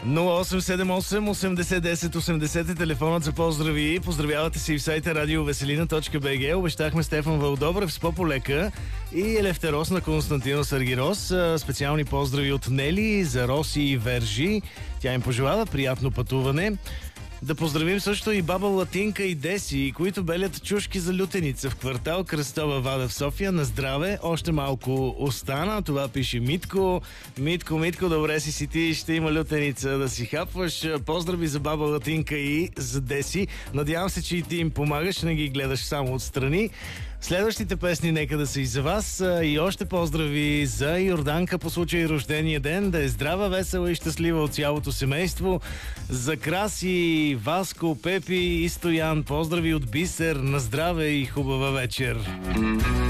0878 8010 80 е телефонът за поздрави. Поздравявате се и в сайта radioveselina.bg. Обещахме Стефан Вълдобрев с Пополека и Елефтерос на Константинос Аргирос. Специални поздрави от Нели за Роси и Вержи. Тя им пожелава приятно пътуване. Да поздравим също и баба Латинка и Деси, които белят чушки за лютеница в квартал Кръстова вада в София. На здраве, още малко остана. Това пише Митко. Митко, добре си ти, ще има лютеница да си хапваш. Поздрави за баба Латинка и за Деси. Надявам се, че и ти им помагаш, не ги гледаш само отстрани. Следващите песни нека да са и за вас. И още поздрави за Йорданка по случай рождения ден. Да е здрава, весела и щастлива от цялото семейство. За Краси, Васко, Пепи и Стоян. Поздрави от Бисер. На здраве и хубава вечер.